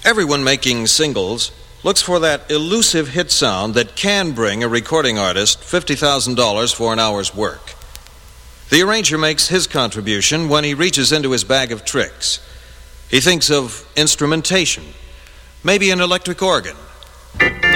Everyone making singles looks for that elusive hit sound that can bring a recording artist $50,000 for an hour's work. The arranger makes his contribution when he reaches into his bag of tricks. He thinks of instrumentation, maybe an electric organ.